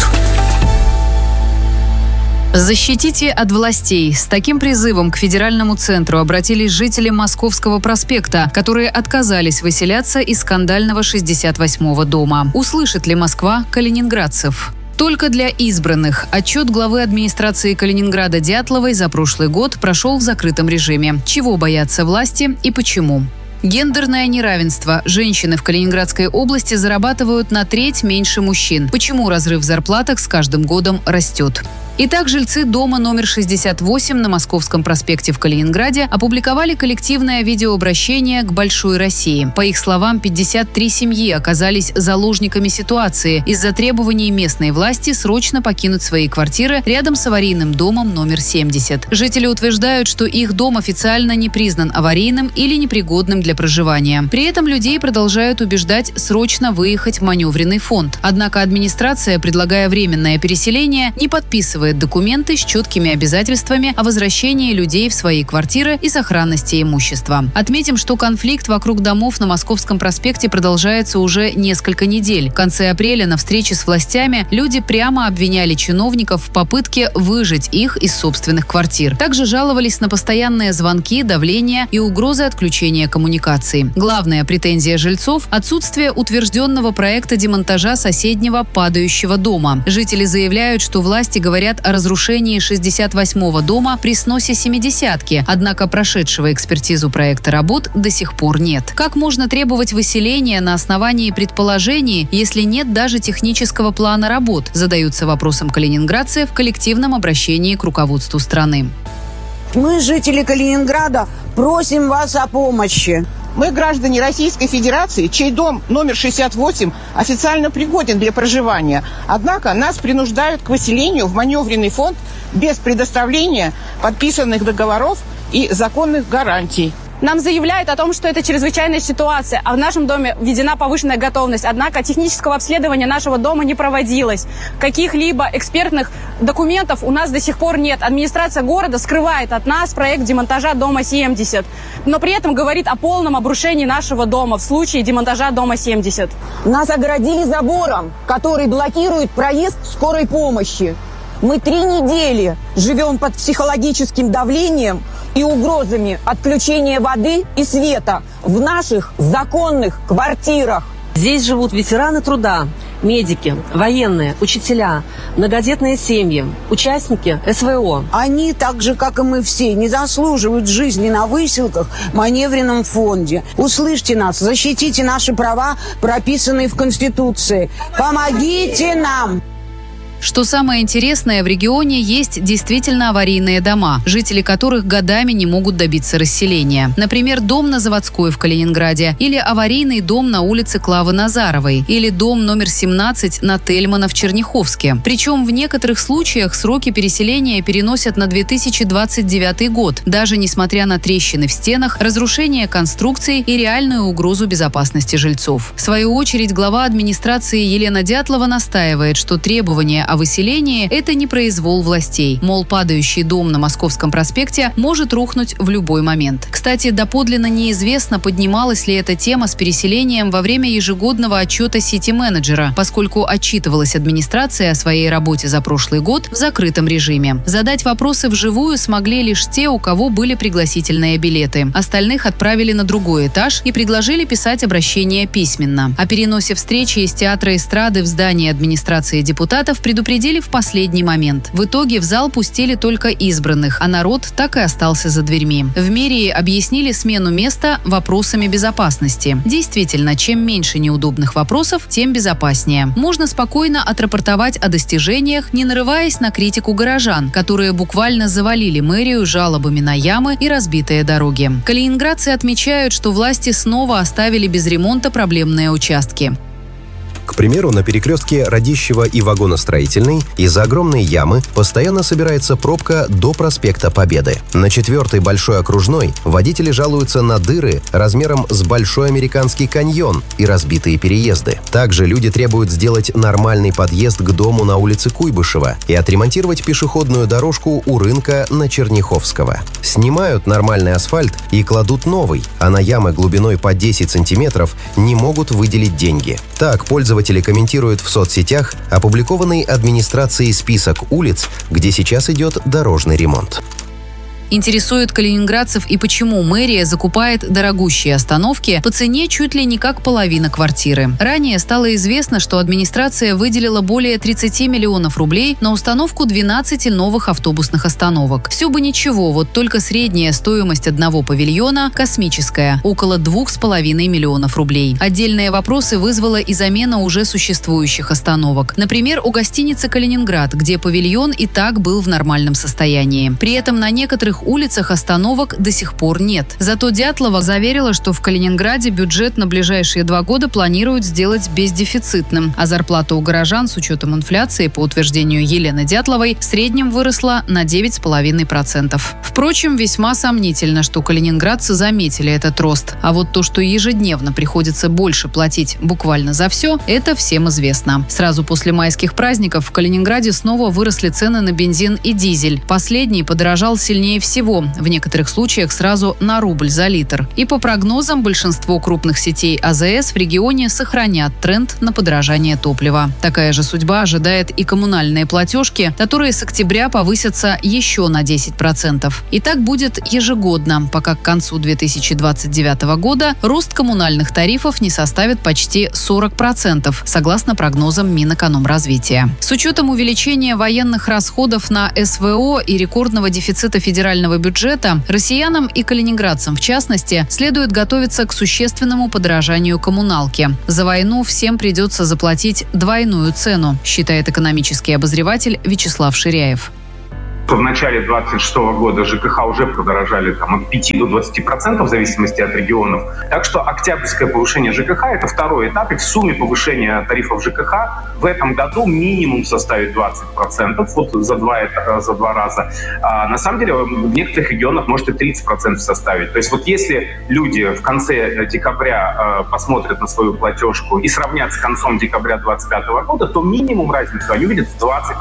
Защитите от властей. С таким призывом к федеральному центру обратились жители Московского проспекта, которые отказались выселяться из скандального 68-го дома. Услышит ли Москва калининградцев? Только для избранных. Отчет главы администрации Калининграда Дятловой за прошлый год прошел в закрытом режиме. Чего боятся власти и почему? Гендерное неравенство. Женщины в Калининградской области зарабатывают на треть меньше мужчин. Почему разрыв в зарплатах с каждым годом растет? Итак, жильцы дома номер 68 на Московском проспекте в Калининграде опубликовали коллективное видеообращение к «Большой России». По их словам, 53 семьи оказались заложниками ситуации из-за требований местной власти срочно покинуть свои квартиры рядом с аварийным домом номер 70. Жители утверждают, что их дом официально не признан аварийным или непригодным для проживания. При этом людей продолжают убеждать срочно выехать в маневренный фонд. Однако администрация, предлагая временное переселение, не подписывает подписывает документы с четкими обязательствами о возвращении людей в свои квартиры и сохранности имущества. Отметим, что конфликт вокруг домов на Московском проспекте продолжается уже несколько недель. В конце апреля на встрече с властями люди прямо обвиняли чиновников в попытке выжать их из собственных квартир. Также жаловались на постоянные звонки, давление и угрозы отключения коммуникаций. Главная претензия жильцов – отсутствие утвержденного проекта демонтажа соседнего падающего дома. Жители заявляют, что власти говорят о разрушении 68-го дома при сносе 70-ки, однако прошедшего экспертизу проекта работ до сих пор нет. Как можно требовать выселения на основании предположений, если нет даже технического плана работ, задаются вопросом калининградцы в коллективном обращении к руководству страны.
Мы, жители Калининграда, просим вас о помощи.
Мы граждане Российской Федерации, чей дом номер 68 официально пригоден для проживания. Однако нас принуждают к выселению в маневренный фонд без предоставления подписанных договоров и законных гарантий.
Нам заявляют о том, что это чрезвычайная ситуация, а в нашем доме введена повышенная готовность. Однако технического обследования нашего дома не проводилось. Каких-либо экспертных документов у нас до сих пор нет. Администрация города скрывает от нас проект демонтажа дома 70, но при этом говорит о полном обрушении нашего дома в случае демонтажа дома 70.
Нас огородили забором, который блокирует проезд скорой помощи. Мы 3 недели живем под психологическим давлением и угрозами отключения воды и света в наших законных квартирах.
Здесь живут ветераны труда, медики, военные, учителя, многодетные семьи, участники СВО.
Они, так же, как и мы все, не заслуживают жизни на выселках в маневренном фонде. Услышьте нас, защитите наши права, прописанные в Конституции. Помогите нам!
Что самое интересное, в регионе есть действительно аварийные дома, жители которых годами не могут добиться расселения. Например, дом на Заводской в Калининграде, или аварийный дом на улице Клавы Назаровой, или дом номер 17 на Тельмана в Черняховске. Причем в некоторых случаях сроки переселения переносят на 2029 год, даже несмотря на трещины в стенах, разрушение конструкций и реальную угрозу безопасности жильцов. В свою очередь, глава администрации Елена Дятлова настаивает, что требования о выселении – это не произвол властей. Мол, падающий дом на Московском проспекте может рухнуть в любой момент. Кстати, доподлинно неизвестно, поднималась ли эта тема с переселением во время ежегодного отчета сити-менеджера, поскольку отчитывалась администрация о своей работе за прошлый год в закрытом режиме. Задать вопросы вживую смогли лишь те, у кого были пригласительные билеты. Остальных отправили на другой этаж и предложили писать обращение письменно. О переносе встречи из театра эстрады в здание администрации депутатов предупредили в последний момент. В итоге в зал пустили только избранных, а народ так и остался за дверьми. В мэрии объяснили смену места вопросами безопасности. Действительно, чем меньше неудобных вопросов, тем безопаснее. Можно спокойно отрапортовать о достижениях, не нарываясь на критику горожан, которые буквально завалили мэрию жалобами на ямы и разбитые дороги. Калининградцы отмечают, что власти снова оставили без ремонта проблемные участки.
К примеру, на перекрестке Радищева и Вагоностроительной из-за огромной ямы постоянно собирается пробка до проспекта Победы. На 4-й Большой окружной водители жалуются на дыры размером с Большой Американский каньон и разбитые переезды. Также люди требуют сделать нормальный подъезд к дому на улице Куйбышева и отремонтировать пешеходную дорожку у рынка на Черняховского. Снимают нормальный асфальт и кладут новый, а на ямы глубиной по 10 сантиметров не могут выделить деньги. Так, пользователи комментируют в соцсетях опубликованный администрацией список улиц, где сейчас идет дорожный ремонт.
Интересует калининградцев и почему мэрия закупает дорогущие остановки по цене чуть ли не как половина квартиры. Ранее стало известно, что администрация выделила более 30 миллионов рублей на установку 12 новых автобусных остановок. Все бы ничего, вот только средняя стоимость одного павильона космическая – около 2,5 миллионов рублей. Отдельные вопросы вызвала и замена уже существующих остановок. Например, у гостиницы «Калининград», где павильон и так был в нормальном состоянии. При этом на некоторых некоторых улицах остановок до сих пор нет. Зато Дятлова заверила, что в Калининграде бюджет на ближайшие 2 года планируют сделать бездефицитным, а зарплата у горожан с учетом инфляции, по утверждению Елены Дятловой, в среднем выросла на 9,5%. Впрочем, весьма сомнительно, что калининградцы заметили этот рост. А вот то, что ежедневно приходится больше платить буквально за все, это всем известно. Сразу после майских праздников в Калининграде снова выросли цены на бензин и дизель. Последний подорожал сильнее всего, в некоторых случаях сразу на рубль за литр. И по прогнозам, большинство крупных сетей АЗС в регионе сохранят тренд на подорожание топлива. Такая же судьба ожидает и коммунальные платежки, которые с октября повысятся еще на 10%. И так будет ежегодно, пока к концу 2029 года рост коммунальных тарифов не составит почти 40%, согласно прогнозам Минэкономразвития. С учетом увеличения военных расходов на СВО и рекордного дефицита федерального бюджета, россиянам и калининградцам в частности следует готовиться к существенному подорожанию коммуналки. За войну всем придется заплатить двойную цену, считает экономический обозреватель Вячеслав Ширяев.
В начале 2026 года ЖКХ уже подорожали от 5 до 20% в зависимости от регионов. Так что октябрьское повышение ЖКХ – это второй этап. И в сумме повышения тарифов ЖКХ в этом году минимум составит 20%, вот за два раза. А на самом деле в некоторых регионах может и 30% составить. То есть вот если люди в конце декабря посмотрят на свою платежку и сравнят с концом декабря 2025 года, то минимум разницу они увидят в 20%.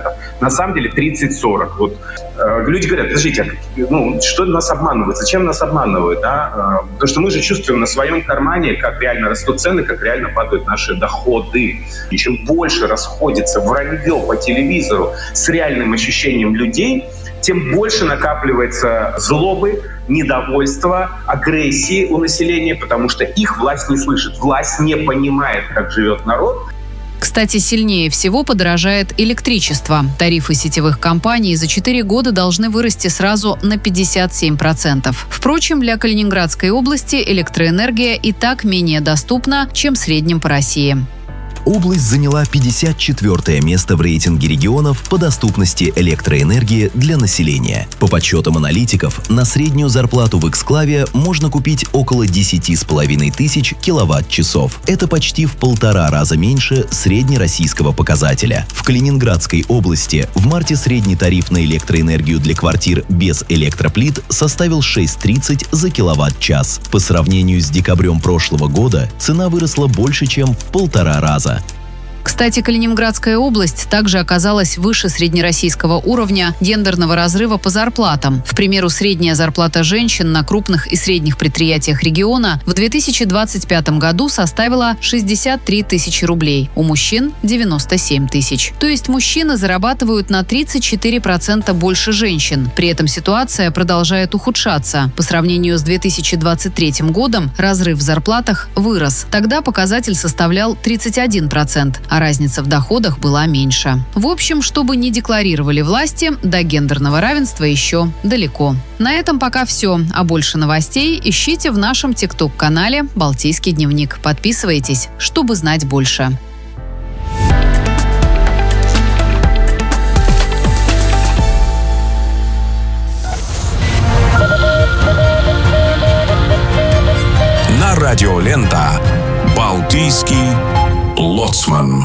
На самом деле 30-40%. Вот люди говорят: подождите, что нас обманывают? Зачем нас обманывают? Да? Потому что мы же чувствуем на своем кармане, как реально растут цены, как реально падают наши доходы. И чем больше расходится вранье по телевизору с реальным ощущением людей, тем больше накапливается злобы, недовольства, агрессии у населения, потому что их власть не слышит, власть не понимает, как живет народ.
Кстати, сильнее всего подорожает электричество. Тарифы сетевых компаний за 4 года должны вырасти сразу на 57%. Впрочем, для Калининградской области электроэнергия и так менее доступна, чем в среднем по России.
Область заняла 54-е место в рейтинге регионов по доступности электроэнергии для населения. По подсчетам аналитиков, на среднюю зарплату в эксклаве можно купить около 10,5 тысяч киловатт-часов. Это почти в 1,5 раза меньше среднероссийского показателя. В Калининградской области в марте средний тариф на электроэнергию для квартир без электроплит составил 6,30 за киловатт-час. По сравнению с декабрем прошлого года цена выросла больше, чем в 1,5 раза.
Кстати, Калининградская область также оказалась выше среднероссийского уровня гендерного разрыва по зарплатам. К примеру, средняя зарплата женщин на крупных и средних предприятиях региона в 2025 году составила 63 тысячи рублей, у мужчин – 97 тысяч. То есть мужчины зарабатывают на 34% больше женщин. При этом ситуация продолжает ухудшаться. По сравнению с 2023 годом разрыв в зарплатах вырос. Тогда показатель составлял 31%. А разница в доходах была меньше. В общем, что бы ни декларировали власти, до гендерного равенства еще далеко. На этом пока все. А больше новостей ищите в нашем ТикТок-канале «Балтийский дневник». Подписывайтесь, чтобы знать больше.
На радио «Лента» «Балтийский лоцман».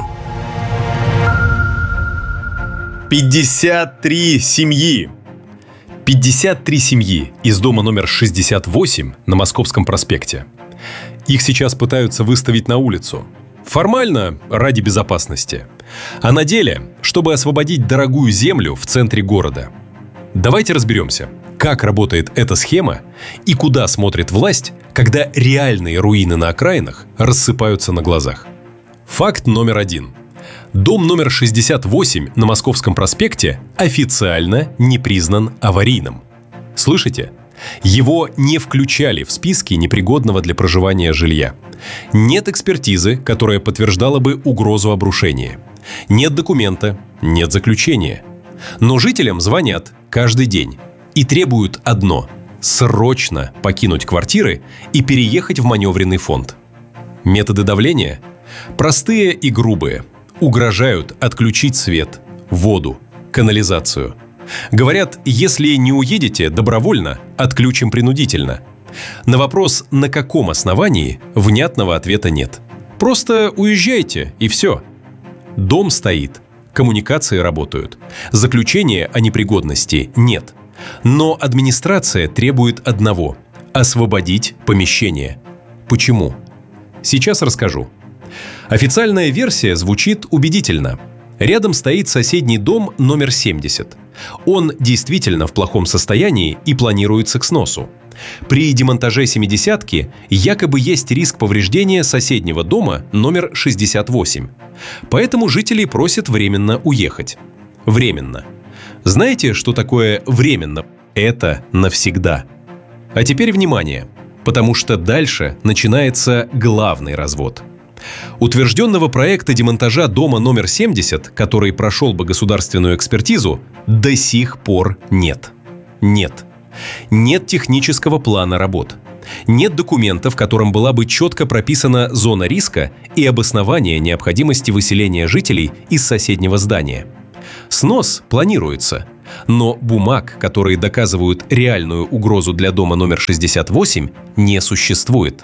53 семьи. 53 семьи из дома номер 68 на Московском проспекте. Их сейчас пытаются выставить на улицу. Формально ради безопасности, а на деле, чтобы освободить дорогую землю в центре города. Давайте разберемся, как работает эта схема и куда смотрит власть, когда реальные руины на окраинах рассыпаются на глазах. Факт номер 1. Дом номер 68 на Московском проспекте официально не признан аварийным. Слышите? Его не включали в списки непригодного для проживания жилья. Нет экспертизы, которая подтверждала бы угрозу обрушения. Нет документа, нет заключения. Но жителям звонят каждый день и требуют одно – срочно покинуть квартиры и переехать в маневренный фонд. Методы давления? Простые и грубые. Угрожают отключить свет, воду, канализацию. Говорят, если не уедете добровольно, отключим принудительно. На вопрос, на каком основании, внятного ответа нет. Просто уезжайте, и все. Дом стоит, коммуникации работают, заключения о непригодности нет. Но администрация требует одного – освободить помещение. Почему? Сейчас расскажу. Официальная версия звучит убедительно. Рядом стоит соседний дом номер 70. Он действительно в плохом состоянии и планируется к сносу. При демонтаже 70-ки якобы есть риск повреждения соседнего дома номер 68. Поэтому жители просят временно уехать. Временно. Знаете, что такое временно? Это навсегда. А теперь внимание, потому что дальше начинается главный развод. Утвержденного проекта демонтажа дома номер 70, который прошел бы государственную экспертизу, до сих пор нет. Нет. Нет технического плана работ. Нет документа, в котором была бы четко прописана зона риска и обоснование необходимости выселения жителей из соседнего здания. Снос планируется, но бумаг, которые доказывают реальную угрозу для дома номер 68, не существует.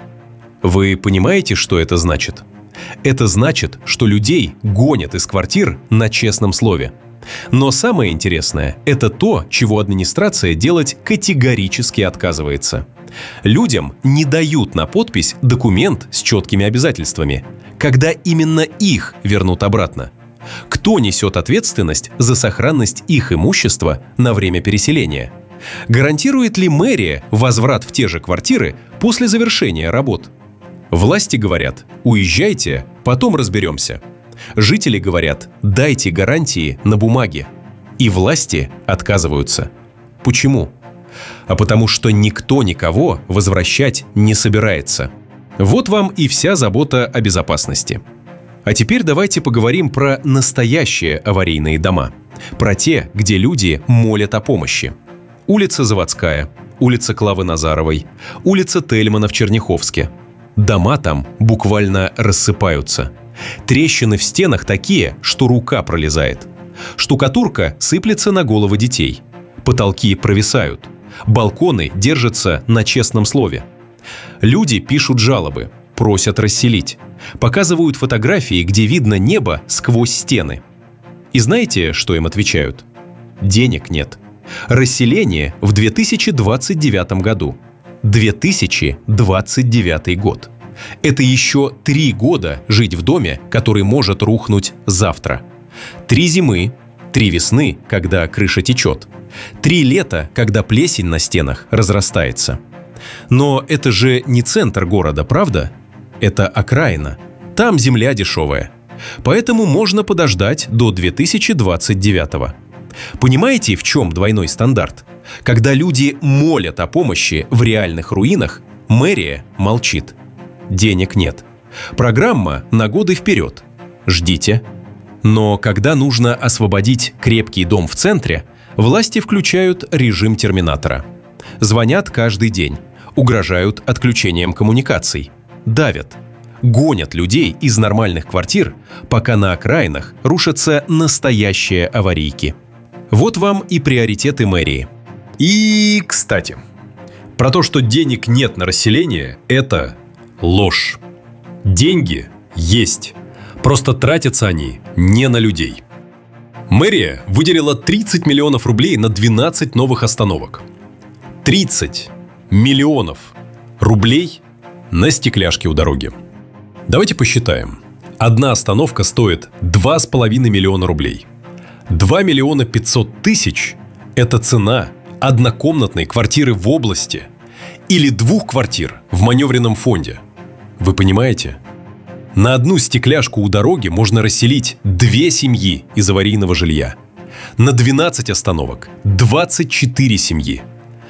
Вы понимаете, что это значит? Это значит, что людей гонят из квартир на честном слове. Но самое интересное – это то, чего администрация делать категорически отказывается. Людям не дают на подпись документ с четкими обязательствами, когда именно их вернут обратно. Кто несет ответственность за сохранность их имущества на время переселения? Гарантирует ли мэрия возврат в те же квартиры после завершения работ? Власти говорят: уезжайте, потом разберемся. Жители говорят: дайте гарантии на бумаге. И власти отказываются. Почему? А потому что никто никого возвращать не собирается. Вот вам и вся забота о безопасности. А теперь давайте поговорим про настоящие аварийные дома. Про те, где люди молят о помощи. Улица Заводская, улица Клавы Назаровой, улица Тельмана в Черняховске. Дома там буквально рассыпаются. Трещины в стенах такие, что рука пролезает. Штукатурка сыплется на головы детей. Потолки провисают. Балконы держатся на честном слове. Люди пишут жалобы, просят расселить. Показывают фотографии, где видно небо сквозь стены. И знаете, что им отвечают? Денег нет. Расселение в 2029 году. 2029 год. Это еще 3 года жить в доме, который может рухнуть завтра. 3 зимы, 3 весны, когда крыша течет. 3 лета, когда плесень на стенах разрастается. Но это же не центр города, правда? Это окраина. Там земля дешевая. Поэтому можно подождать до 2029. Понимаете, в чем двойной стандарт? Когда люди молят о помощи в реальных руинах, мэрия молчит. Денег нет. Программа на годы вперед. Ждите. Но когда нужно освободить крепкий дом в центре, власти включают режим терминатора. Звонят каждый день, угрожают отключением коммуникаций, давят, гонят людей из нормальных квартир, пока на окраинах рушатся настоящие аварийки. Вот вам и приоритеты мэрии. И, кстати, про то, что денег нет на расселение – это ложь. Деньги есть. Просто тратятся они не на людей. Мэрия выделила 30 миллионов рублей на 12 новых остановок. 30 миллионов рублей на стекляшки у дороги. Давайте посчитаем. Одна остановка стоит 2,5 миллиона рублей. 2 миллиона 500 тысяч – это цена однокомнатной квартиры в области или 2 квартир в маневренном фонде. Вы понимаете? На одну стекляшку у дороги можно расселить 2 семьи из аварийного жилья. На 12 остановок – 24 семьи.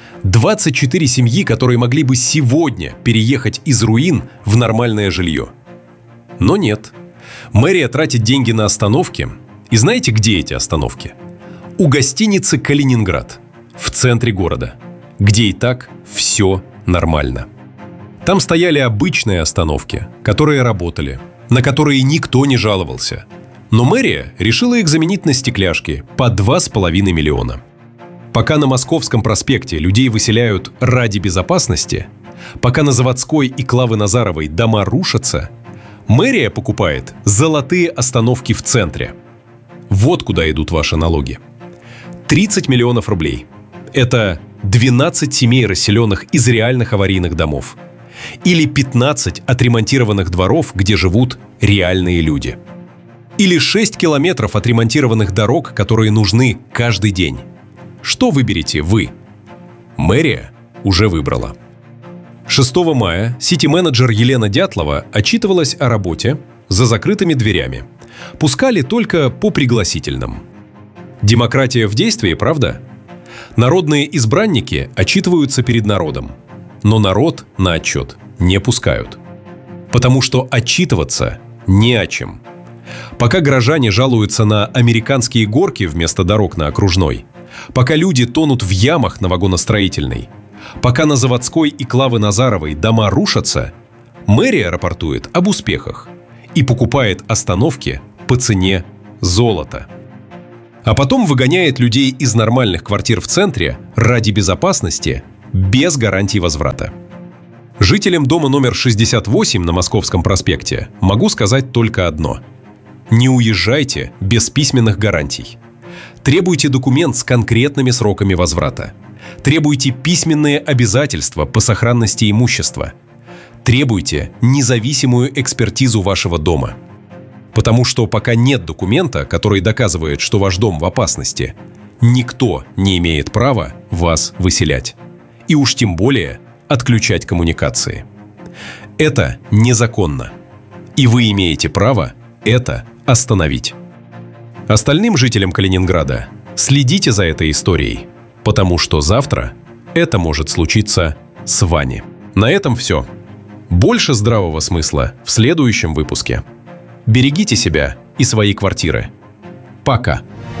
24 семьи, которые могли бы сегодня переехать из руин в нормальное жилье. Но нет. Мэрия тратит деньги на остановки. И знаете, где эти остановки? У гостиницы «Калининград» в центре города, где и так все нормально. Там стояли обычные остановки, которые работали, на которые никто не жаловался. Но мэрия решила их заменить на стекляшки по 2,5 миллиона. Пока на Московском проспекте людей выселяют ради безопасности, пока на Заводской и Клавы Назаровой дома рушатся, мэрия покупает золотые остановки в центре. Вот куда идут ваши налоги. 30 миллионов рублей. Это 12 семей, расселенных из реальных аварийных домов. Или 15 отремонтированных дворов, где живут реальные люди. Или 6 километров отремонтированных дорог, которые нужны каждый день. Что выберете вы? Мэрия уже выбрала. 6 мая сити-менеджер Елена Дятлова отчитывалась о работе за закрытыми дверями. Пускали только по пригласительным. Демократия в действии, правда? Народные избранники отчитываются перед народом. Но народ на отчет не пускают. Потому что отчитываться не о чем. Пока горожане жалуются на американские горки вместо дорог на Окружной, пока люди тонут в ямах на Вагоностроительной, пока на Заводской и Клавы Назаровой дома рушатся, мэрия рапортует об успехах и покупает остановки по цене золота. А потом выгоняет людей из нормальных квартир в центре ради безопасности без гарантий возврата. Жителям дома номер 68 на Московском проспекте могу сказать только одно: не уезжайте без письменных гарантий. Требуйте документ с конкретными сроками возврата. Требуйте письменные обязательства по сохранности имущества. Требуйте независимую экспертизу вашего дома. Потому что пока нет документа, который доказывает, что ваш дом в опасности, никто не имеет права вас выселять. И уж тем более отключать коммуникации. Это незаконно. И вы имеете право это остановить. Остальным жителям Калининграда следите за этой историей, потому что завтра это может случиться с вами. На этом все. Больше здравого смысла в следующем выпуске. Берегите себя и свои квартиры. Пока.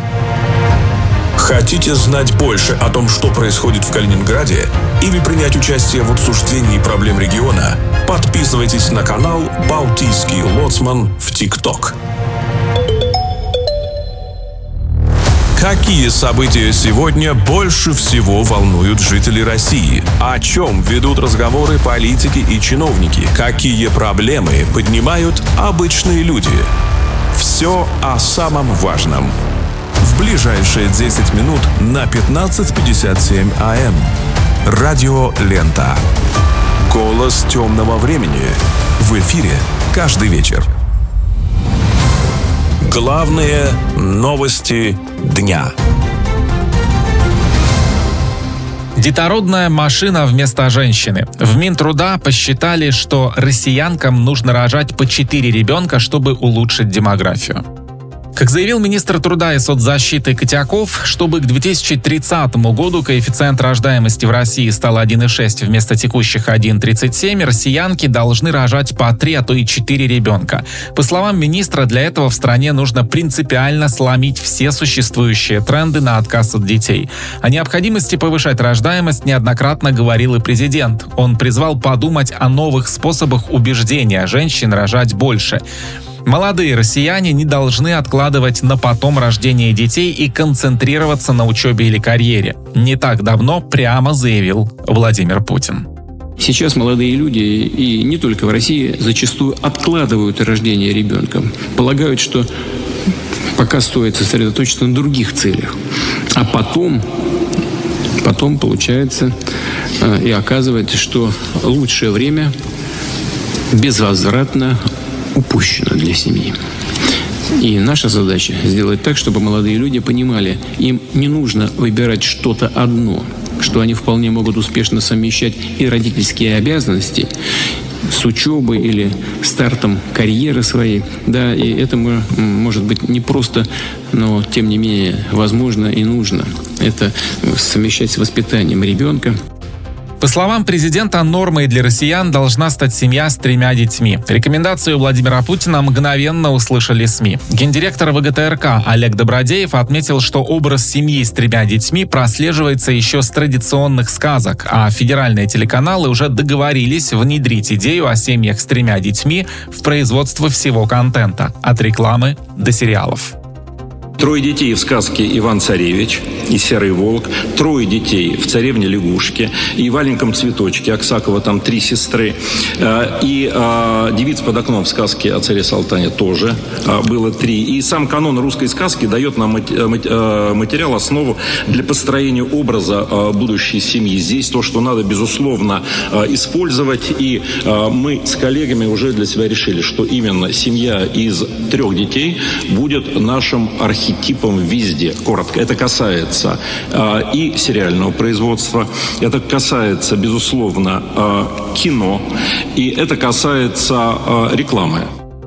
Хотите знать больше о том, что происходит в Калининграде, или принять участие в обсуждении проблем региона? Подписывайтесь на канал «Балтийский лоцман» в ТикТок. Какие события сегодня больше всего волнуют жителей России? О чем ведут разговоры политики и чиновники? Какие проблемы поднимают обычные люди? Все о самом важном. В ближайшие 10 минут на 15:57 АМ. Радио Лента. Голос темного времени. В эфире каждый вечер. Главные новости дня.
Детородная машина вместо женщины. В Минтруда посчитали, что россиянкам нужно рожать по 4 ребенка, чтобы улучшить демографию. Как заявил министр труда и соцзащиты Котяков, чтобы к 2030 году коэффициент рождаемости в России стал 1,6 вместо текущих 1,37, россиянки должны рожать по 3, а то и 4 ребенка. По словам министра, для этого в стране нужно принципиально сломить все существующие тренды на отказ от детей. О необходимости повышать рождаемость неоднократно говорил и президент. Он призвал подумать о новых способах убеждения женщин рожать больше. Молодые россияне не должны откладывать на потом рождение детей и концентрироваться на учебе или карьере. Не так давно прямо заявил Владимир Путин.
Сейчас молодые люди, и не только в России, зачастую откладывают рождение ребенка. Полагают, что пока стоит сосредоточиться на других целях. А потом получается и оказывается, что лучшее время безвозвратно упущено для семьи. И наша задача сделать так, чтобы молодые люди понимали, им не нужно выбирать что-то одно, что они вполне могут успешно совмещать и родительские обязанности с учебой или стартом карьеры своей. Да, и это может быть не просто, но тем не менее возможно и нужно. Это совмещать с воспитанием ребенка.
По словам президента, нормой для россиян должна стать семья с 3 детьми. Рекомендацию Владимира Путина мгновенно услышали СМИ. Гендиректор ВГТРК Олег Добродеев отметил, что образ семьи с 3 детьми прослеживается еще с традиционных сказок, а федеральные телеканалы уже договорились внедрить идею о семьях с 3 детьми в производство всего контента, от рекламы до сериалов.
3 детей в сказке «Иван-Царевич» и «Серый волк», 3 детей в «Царевне лягушке» и в «Маленьком цветочке». Аксакова там 3 сестры. И «Девиц под окном» в сказке о царе Салтане тоже было 3. И сам канон русской сказки дает нам материал, основу для построения образа будущей семьи. Здесь то, что надо, безусловно, использовать. И мы с коллегами уже для себя решили, что именно семья из 3 детей будет нашим архетипом везде. Коротко. Это касается и сериального производства, это касается, безусловно, кино, и это касается рекламы.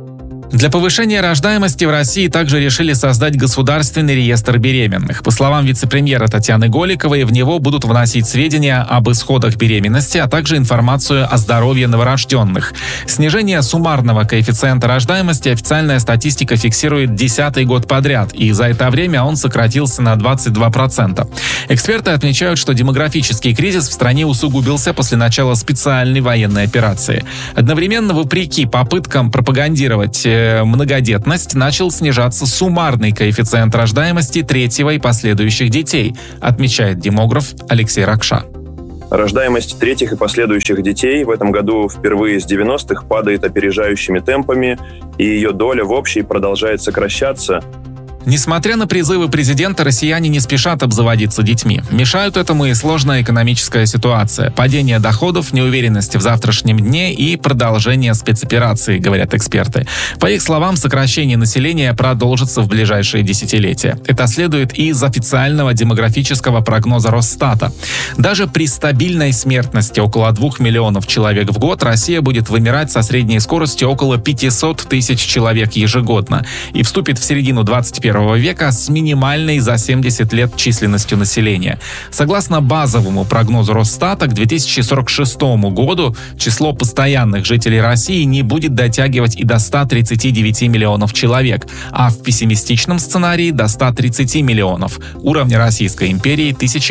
Для повышения рождаемости в России также решили создать государственный реестр беременных. По словам вице-премьера Татьяны Голиковой, в него будут вносить сведения об исходах беременности, а также информацию о здоровье новорожденных. Снижение суммарного коэффициента рождаемости официальная статистика фиксирует 10-й год подряд, и за это время он сократился на 22%. Эксперты отмечают, что демографический кризис в стране усугубился после начала специальной военной операции. Одновременно, вопреки попыткам пропагандировать многодетность, начал снижаться суммарный коэффициент рождаемости 3-го и последующих детей, отмечает демограф Алексей Ракша.
Рождаемость 3-х и последующих детей в этом году впервые с 90-х падает опережающими темпами, и ее доля в общей продолжает сокращаться.
Несмотря на призывы президента, россияне не спешат обзаводиться детьми. Мешают этому и сложная экономическая ситуация, падение доходов, неуверенность в завтрашнем дне и продолжение спецоперации, говорят эксперты. По их словам, сокращение населения продолжится в ближайшие десятилетия. Это следует и из официального демографического прогноза Росстата. Даже при стабильной смертности около 2 миллионов человек в год Россия будет вымирать со средней скоростью около 500 тысяч человек ежегодно и вступит в середину 21 века с минимальной за 70 лет численностью населения. Согласно базовому прогнозу Росстата, к 2046 году число постоянных жителей России не будет дотягивать и до 139 миллионов человек, а в пессимистичном сценарии до 130 миллионов, уровня Российской империи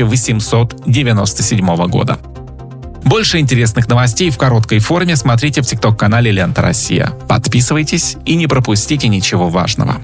1897 года. Больше интересных новостей в короткой форме смотрите в ТикТок-канале «Лента Россия». Подписывайтесь и не пропустите ничего важного.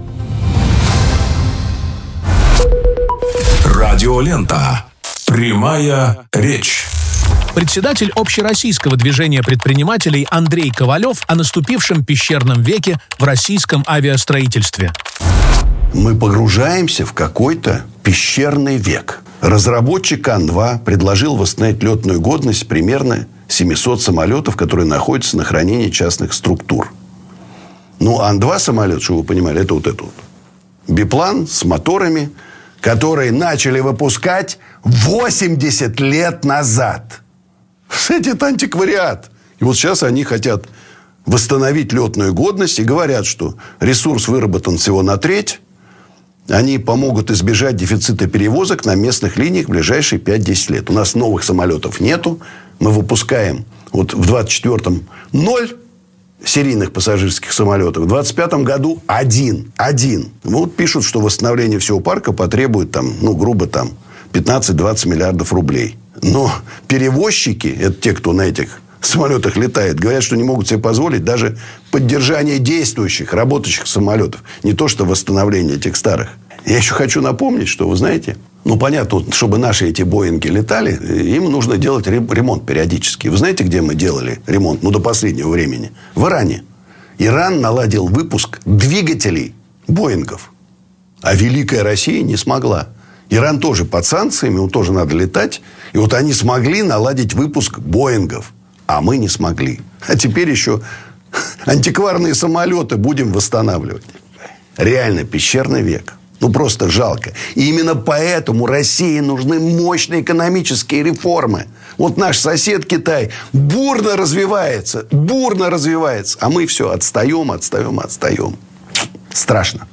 Радиолента. Прямая речь.
Председатель общероссийского движения предпринимателей Андрей Ковалев о наступившем пещерном веке в российском авиастроительстве.
Мы погружаемся в какой-то пещерный век. Разработчик Ан-2 предложил восстановить летную годность примерно 700 самолетов, которые находятся на хранении частных структур. Ну, Ан-2 самолет, чтобы вы понимали, это вот этот вот. Биплан с моторами, которые начали выпускать 80 лет назад. Это антиквариат. И вот сейчас они хотят восстановить летную годность и говорят, что ресурс выработан всего на треть. Они помогут избежать дефицита перевозок на местных линиях в ближайшие 5-10 лет. У нас новых самолетов нету. Мы выпускаем вот в 24-м 0 серийных пассажирских самолетов. В 25-м году один. Вот пишут, что восстановление всего парка потребует там, грубо там 15-20 миллиардов рублей. Но перевозчики, это те, кто на этих самолетах летает, говорят, что не могут себе позволить даже поддержание действующих, работающих самолетов. Не то, что восстановление этих старых. Я еще хочу напомнить, что, вы знаете, понятно, чтобы наши эти Боинги летали, им нужно делать ремонт периодически. Вы знаете, где мы делали ремонт? До последнего времени. В Иране. Иран наладил выпуск двигателей Боингов. А Великая Россия не смогла. Иран тоже под санкциями, ему тоже надо летать. И вот они смогли наладить выпуск Боингов. А мы не смогли. А теперь еще антикварные самолеты будем восстанавливать. Реально пещерный век. Просто жалко. И именно поэтому России нужны мощные экономические реформы. Вот наш сосед Китай бурно развивается. А мы все отстаем. Страшно.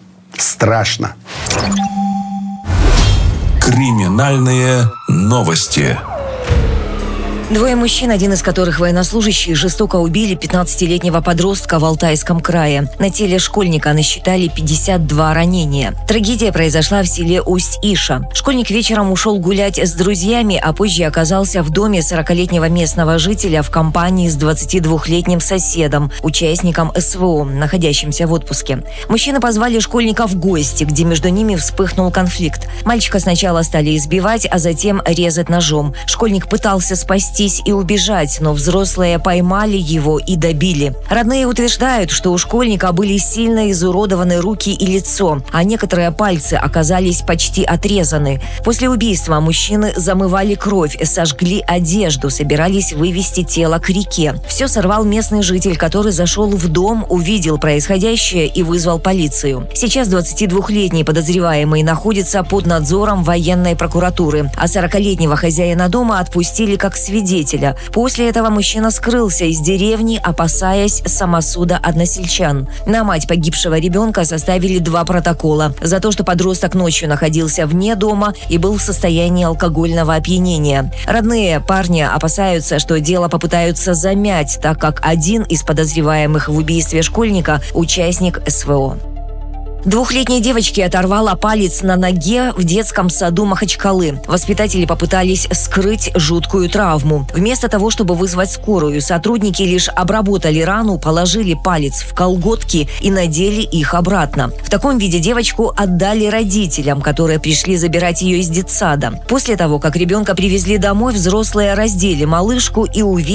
Криминальные новости.
Двое мужчин, один из которых военнослужащий, жестоко убили 15-летнего подростка в Алтайском крае. На теле школьника насчитали 52 ранения. Трагедия произошла в селе Усть-Иша. Школьник вечером ушел гулять с друзьями, а позже оказался в доме 40-летнего местного жителя в компании с 22-летним соседом, участником СВО, находящимся в отпуске. Мужчины позвали школьника в гости, где между ними вспыхнул конфликт. Мальчика сначала стали избивать, а затем резать ножом. Школьник пытался спастись и убежать, но взрослые поймали его и добили. Родные утверждают, что у школьника были сильно изуродованы руки и лицо, а некоторые пальцы оказались почти отрезаны. После убийства мужчины замывали кровь, сожгли одежду, собирались вывести тело к реке. Все сорвал местный житель, который зашел в дом, увидел происходящее и вызвал полицию. Сейчас 22-летний подозреваемый находится под надзором военной прокуратуры, а 40-летнего хозяина дома отпустили как свидетеля. После этого мужчина скрылся из деревни, опасаясь самосуда односельчан. На мать погибшего ребенка составили 2 протокола за то, что подросток ночью находился вне дома и был в состоянии алкогольного опьянения. Родные парня опасаются, что дело попытаются замять, так как один из подозреваемых в убийстве школьника – участник СВО. 2-летней девочке оторвала палец на ноге в детском саду Махачкалы. Воспитатели попытались скрыть жуткую травму. Вместо того, чтобы вызвать скорую, сотрудники лишь обработали рану, положили палец в колготки и надели их обратно. В таком виде девочку отдали родителям, которые пришли забирать ее из детсада. После того, как ребенка привезли домой, взрослые раздели малышку и увидели